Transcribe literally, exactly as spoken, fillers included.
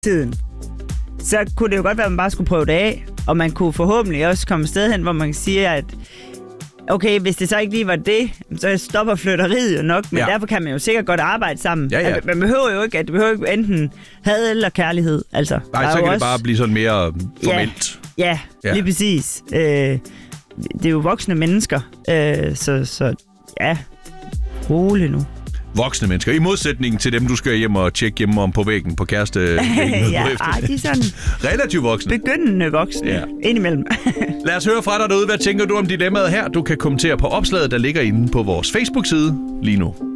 tiden, så kunne det jo godt være, at man bare skulle prøve det af, og man kunne forhåbentlig også komme et sted hen, hvor man kan sige, at okay, hvis det så ikke lige var det, så stopper flytteriet jo nok, men ja. derfor kan man jo sikkert godt arbejde sammen. Ja, ja. Altså, man behøver jo ikke, at det behøver ikke enten had eller kærlighed. Altså, nej, så kan også... det bare blive sådan mere formelt. Ja, ja, ja. Lige præcis. Øh, det er jo voksne mennesker, øh, så, så ja, rolig nu. Voksne mennesker, i modsætning til dem, du skal hjem og tjekke hjemme om på væggen på kæreste. ja, ej, de er sådan relativt voksne. Begyndende voksne, ja. Indimellem. Lad os høre fra dig derude. Hvad tænker du om dilemmaet her? Du kan kommentere på opslaget, der ligger inde på vores Facebook-side lige nu.